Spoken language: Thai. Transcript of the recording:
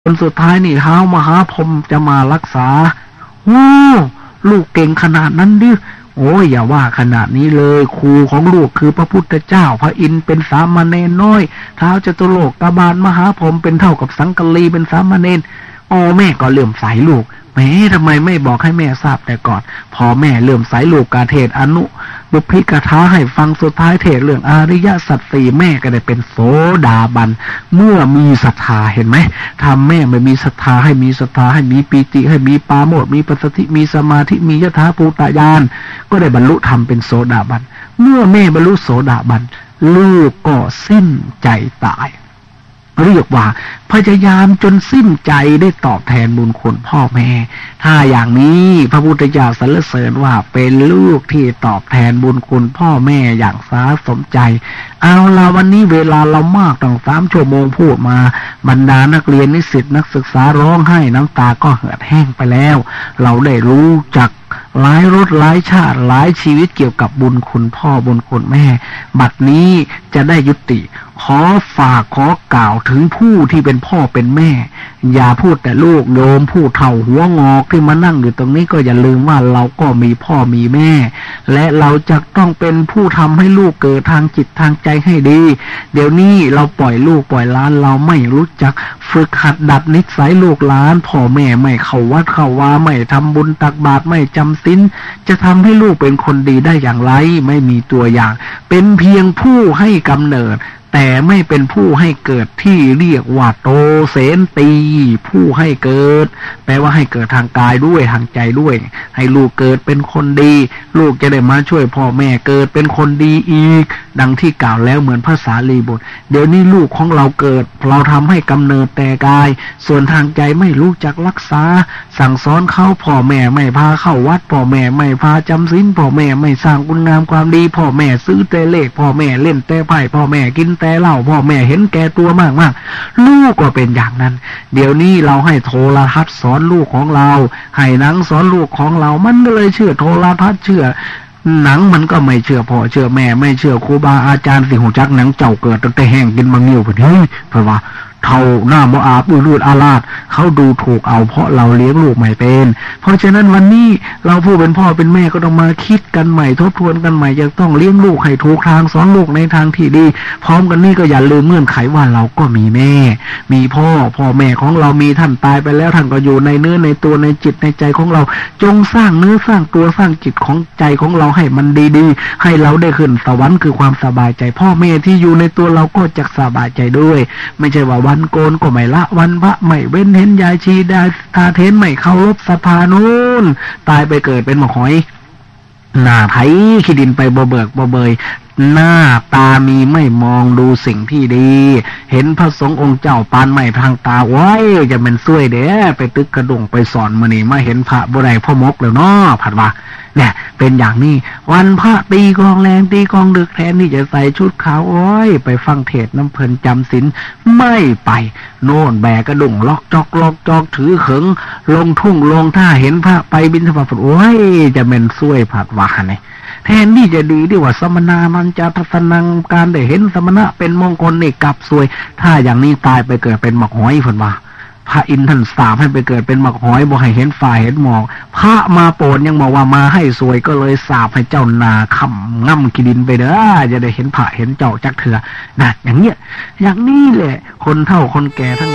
คนสุดท้ายนี่ท้าวมหาพรหมจะมารักษาโอ้ลูกเก่งขนาดนั้นดิโอ้ยอย่าว่าขนาดนี้เลยครูของลูกคือพระพุทธเจ้าพระอินทร์เป็นสามเณรน้อยท้าวจตุโลกบาลมหาพรหมเป็นเท่ากับสังกะลีเป็นสามเณรโอ้แม่ก็เลื่อมใสลูกแม่ทำไมไม่บอกให้แม่ทราบแต่ก่อนพอแม่เลื่อมใสลูกกาเทศอนุบุพพิกถาให้ฟังสุดท้ายเทศเรื่องอริยสัจสี่แม่ก็ได้เป็นโสดาบันเมื่อมีศรัทธาเห็นไหมทำแม่ไม่มีศรัทธาให้มีศรัทธาให้มีปีติให้มีปาโมทย์มีปัสสติมีสมาธิมียถาภูตญาณก็ได้บรรลุธรรมเป็นโสดาบันเมื่อแม่บรรลุโสดาบันลูกก็สิ้นใจตายเรียกว่าพยายามจนสิ้นใจได้ตอบแทนบุญคุณพ่อแม่ถ้าอย่างนี้พระพุทธเจ้าสรรเสริญว่าเป็นลูกที่ตอบแทนบุญคุณพ่อแม่อย่างสาสมใจเอาละวันนี้เวลาเรามากตั้ง3 ชั่วโมงพูดมาบรรดานักเรียนนิสิตนักศึกษาร้องไห้น้ำตาก็เหือดแห้งไปแล้วเราได้รู้จักหลายรสหลายชาติหลายชีวิตเกี่ยวกับบุญคุณพ่อบุญคุณแม่บัดนี้จะได้ยุติขอฝากขอกล่าวถึงผู้ที่เป็นพ่อเป็นแม่อย่าพูดแต่ลูกโยมผู้เฒ่าหัวงอกที่มานั่งอยู่ตรงนี้ก็อย่าลืมว่าเราก็มีพ่อมีแม่และเราจะต้องเป็นผู้ทำให้ลูกเกิดทางจิตทางใจให้ดีเดี๋ยวนี้เราปล่อยลูกปล่อยหลานเราไม่รู้จักฝึกหัดดัดนิสัยลูกหลานพ่อแม่ไม่เข้าวัดเข้าวาไม่ทำบุญตักบาตรไม่จำศีลจะทำให้ลูกเป็นคนดีได้อย่างไรไม่มีตัวอย่างเป็นเพียงผู้ให้กำเนิดแต่ไม่เป็นผู้ให้เกิดที่เรียกว่าโตเสนตีผู้ให้เกิดแปลว่าให้เกิดทางกายด้วยทางใจด้วยให้ลูกเกิดเป็นคนดีลูกจะได้มาช่วยพ่อแม่เกิดเป็นคนดีอีกดังที่กล่าวแล้วเหมือนพระสารีบุตรเดี๋ยวนี้ลูกของเราเกิดเราทำให้กำเนิดแต่กายส่วนทางใจไม่รู้จักรักษาสั่งสอนเขาพ่อแม่ไม่พาเข้าวัดพ่อแม่ไม่พาจำศีลพ่อแม่ไม่สร้างคุณงามความดีพ่อแม่ซื้อแต่เลขพ่อแม่เล่นแต่ไพ่พ่อแม่กินแต่เหล้าพ่อแม่เห็นแก่ตัวมากๆลูกก็เป็นอย่างนั้นเดี๋ยวนี้เราให้โทรทัศน์สอนลูกของเราให้หนังสอนลูกของเรามันก็เลยเชื่อโทรทัศน์เชื่อหนังมันก็ไม่เชื่อพ่อเชื่อแม่ไม่เชื่อครูบาอาจารย์สิหูจักหนังเจ้าเกิดตั้งแต่แห้งกินบางนิ้วเฮ้ยเพราะว่าเท่าหน้าบ่อาบลืดอาลาดเขาดูถูกเอาเพราะเราเลี้ยงลูกไม่เป็นเพราะฉะนั้นวันนี้เราผู้เป็นพ่อเป็นแม่ก็ต้องมาคิดกันใหม่ทบทวนกันใหม่จะต้องเลี้ยงลูกให้ถูกทางสอนลูกในทางที่ดีพร้อมกันนี้ก็อย่าลืมเงื่อนไขว่าเราก็มีแม่มีพ่อแม่ของเรามีท่านตายไปแล้วท่านก็อยู่ในเนื้อในตัวในจิตในใจของเราจงสร้างเนื้อสร้างตัวสร้างจิตของใจของเราให้มันดีๆให้เราได้ขึ้นสวรรค์คือความสบายใจพ่อแม่ที่อยู่ในตัวเราก็จะสบายใจด้วยไม่ใช่ว่าวันโกนก็ไม่ละวันพระไม่เว้นเห็นยายชีดาตาเทนไม่เคารพศรัทธานู้นตายไปเกิดเป็นหมอหอยหน้าไถขี้ดินไปบ่เบิกบ่เบยหน้าตามีไม่มองดูสิ่งที่ดีเห็นพระสงฆ์องค์เจ้าปานไม่ทางตาไว้จะเป็นซวยเด้ไปตึกกระดงไปสอนมื้อนี้มาเห็นพระบ่ได้พ่อมกแล้วเนาะผัดว่าเนี่ยเป็นอย่างนี้วันพระตีกองแรงตีกองดึกแทนที่จะใส่ชุดขาวโอ้ยไปฟังเทศน้ำเพลินจำศีลไม่ไปโน่นแบกกระดุงล็อกจอกถือเขิงลงทุ่งลงท่าเห็นพระไปบิณฑบาตโอ้ยจะเป็นซวยผัดว่าเนี่ยแทนที่จะดีดีว่าสมณามันจะทัศนังการได้เห็นสมณะเป็นมงคลนี่กลับซวยถ้าอย่างนี้ตายไปเกิดเป็นหมอกหอยฝนว่าพระอินทร์ท่านสาปให้ไปเกิดเป็นหมอกหอยบ่ให้เห็นฝ่ายเห็นหมอกพระมาโปรดยังบอกว่ามาให้สวยก็เลยสาปให้เจ้านาคำง่ำกิดินไปเด้อจะได้เห็นพระเห็นเจ้าจักเถื่อนะอย่างเนี้ยอย่างนี้แหละคนเฒ่าคนแก่ทั้ง